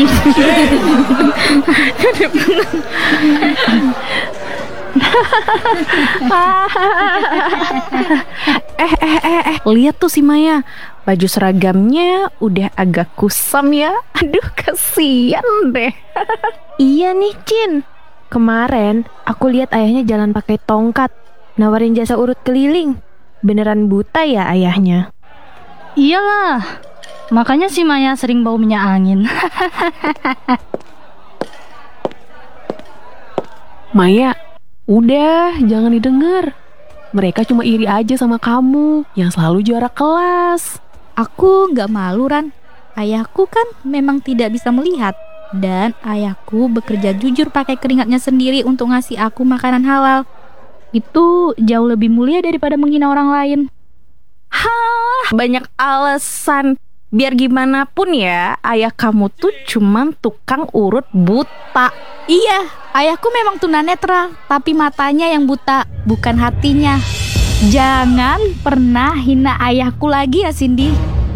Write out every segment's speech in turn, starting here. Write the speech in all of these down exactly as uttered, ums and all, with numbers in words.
eh eh eh eh lihat tuh si Maya, baju seragamnya udah agak kusam ya. Aduh, kasihan deh. Iya nih Cin, kemarin aku lihat ayahnya jalan pakai tongkat, nawarin jasa urut keliling. Beneran buta ya ayahnya? Iyalah, makanya si Maya sering bau minyak angin. Maya, udah jangan didengar. Mereka cuma iri aja sama kamu yang selalu juara kelas. Aku gak malu, Ran. Ayahku kan memang tidak bisa melihat. Dan ayahku bekerja jujur pakai keringatnya sendiri untuk ngasih aku makanan halal. Itu jauh lebih mulia daripada menghina orang lain. Hah, banyak alasan. Biar gimana pun ya, ayah kamu tuh cuman tukang urut buta. Iya, ayahku memang tunanetra, tapi matanya yang buta, bukan hatinya. Jangan pernah hina ayahku lagi ya, Cindy.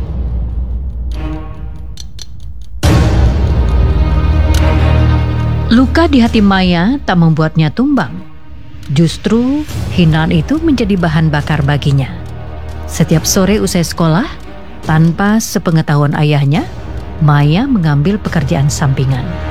Luka di hati Maya tak membuatnya tumbang. Justru hinaan itu menjadi bahan bakar baginya. Setiap sore usai sekolah, tanpa sepengetahuan ayahnya, Maya mengambil pekerjaan sampingan.